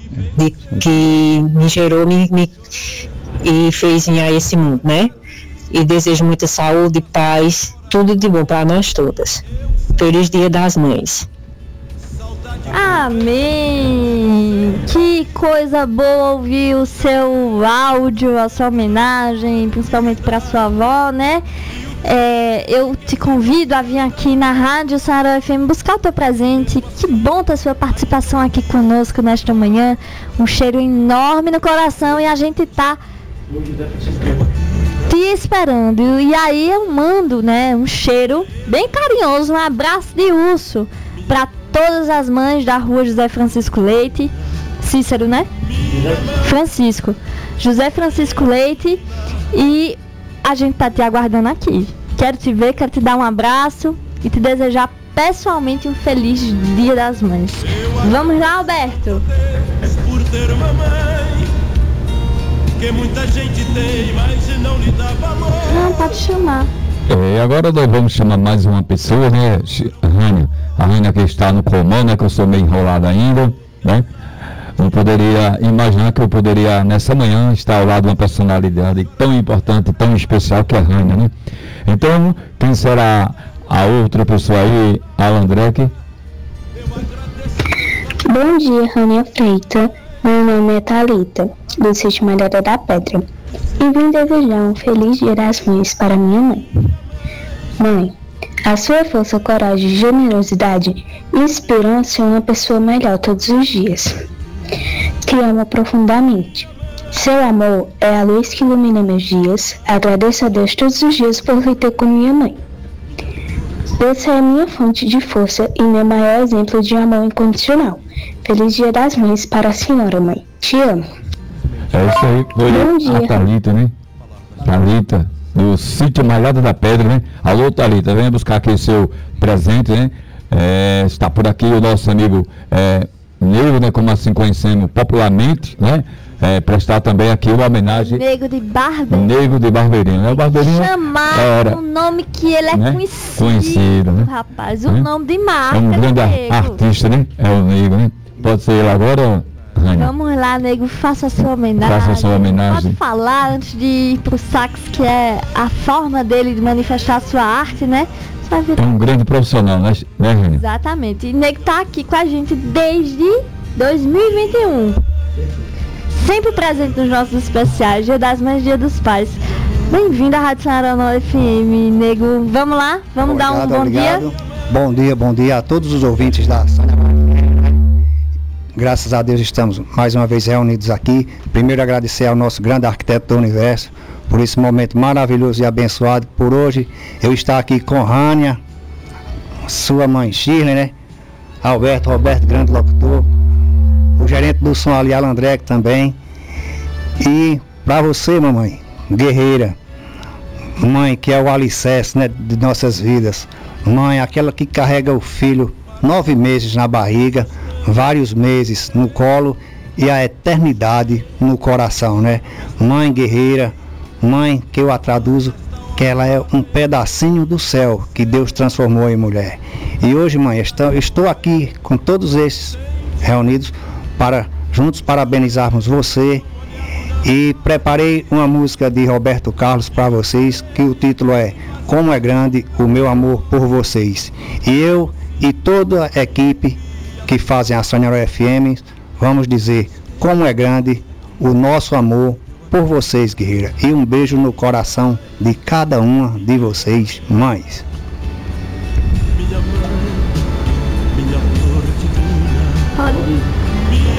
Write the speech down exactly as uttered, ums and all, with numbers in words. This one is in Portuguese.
de, que me gerou me, me, e fez vir a esse mundo, né? E desejo muita saúde, paz, tudo de bom para nós todas. Feliz Dia das Mães. Amém! Que coisa boa ouvir o seu áudio, a sua homenagem, principalmente para sua avó, né? É, eu te convido a vir aqui na Rádio Sonora F M buscar o teu presente. Que bom ter sua participação aqui conosco nesta manhã. Um cheiro enorme no coração e a gente tá te esperando. E aí eu mando, né, um cheiro bem carinhoso, um abraço de urso para todas as mães da rua José Francisco Leite, Cícero, né? Francisco, José Francisco Leite, e a gente tá te aguardando aqui. Quero te ver, quero te dar um abraço e te desejar pessoalmente um feliz Dia das Mães. Vamos lá, Alberto? Por ter uma mãe que muita gente tem, mas não lhe dá valor. Não, pode chamar. É, agora nós vamos chamar mais uma pessoa, né? A Rânia. A Rânia que está no comando, né? Que eu sou meio enrolado ainda, né? Não poderia imaginar que eu poderia, nessa manhã, estar ao lado de uma personalidade tão importante, tão especial que é a Rânia, né? Então, quem será a outra pessoa aí, Alan Drake? Bom dia, Rânia Freitas. Meu nome é Thalita, do sítio Malhada da Pedra. E vim desejar um feliz Dia das Mães para minha mãe. Mãe, a sua força, coragem e generosidade inspiram a ser uma pessoa melhor todos os dias. Te amo profundamente. Seu amor é a luz que ilumina meus dias. Agradeço a Deus todos os dias por me ter com minha mãe. Você é minha fonte de força e meu maior exemplo de amor incondicional. Feliz Dia das Mães para a senhora, mãe. Te amo. É isso aí, foi Bom dia. A Thalita, né? Thalita, do sítio Malhada da Pedra, né? Alô, Thalita, venha buscar aqui seu presente, né? É, está por aqui o nosso amigo é, Nego, né? Como assim conhecemos popularmente, né? É, prestar também aqui uma homenagem. Nego de Barbeirinho. Nego de Barbeirinho, né? O Barbeirinho chamar era um nome que ele é, né? conhecido, conhecido, né? rapaz, um né? nome de marca. É um grande Nego. artista, né? É o Nego, né? Pode ser ele agora, Rânia? Vamos lá, Nego, faça a sua homenagem. Faça a sua homenagem. Pode falar antes de ir pro sax, que é a forma dele de manifestar a sua arte, né? Você vai virar... É um grande profissional, né, né Rânia? Exatamente. E Nego tá aqui com a gente desde dois mil e vinte e um. Sempre presente nos nossos especiais, Dia das Mães, Dia dos Pais. Bem-vindo à Rádio Sonora F M, Nego. Vamos lá? Vamos obrigado, dar um bom obrigado. dia? Bom dia, bom dia a todos os ouvintes da Sonora. Graças a Deus estamos mais uma vez reunidos aqui. Primeiro agradecer ao nosso grande arquiteto do universo por esse momento maravilhoso e abençoado. Por hoje eu estar aqui com Rânia, sua mãe Shirley, né? Alberto, Roberto, grande locutor. O gerente do som ali, Alan Drake também. E para você, mamãe, guerreira, mãe que é o alicerce, né, de nossas vidas. Mãe, aquela que carrega o filho nove meses na barriga, vários meses no colo e a eternidade no coração, né? Mãe guerreira, mãe que eu a traduzo que ela é um pedacinho do céu que Deus transformou em mulher. E hoje, mãe, estou, estou aqui com todos esses reunidos para juntos parabenizarmos você, e preparei uma música de Roberto Carlos para vocês, que o título é Como é Grande o Meu Amor por Vocês. E eu e toda a equipe que fazem a Sonora F M vamos dizer como é grande o nosso amor por vocês, guerreira, e um beijo no coração de cada uma de vocês, mães.